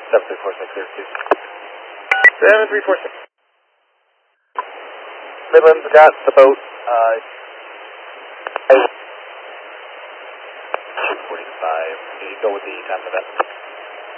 7346, clear, please. 7346. Midlands got the boat, 245, you go with the time of that.